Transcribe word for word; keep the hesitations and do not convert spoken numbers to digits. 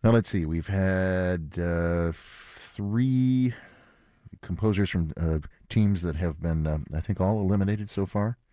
Now, let's see. We've had uh, three composers from uh, teams that have been, uh, I think, all eliminated so far.